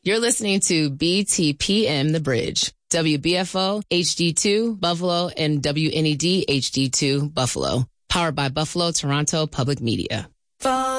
You're listening to BTPM The Bridge, WBFO HD2 Buffalo and WNED HD2 Buffalo, powered by Buffalo Toronto Public Media.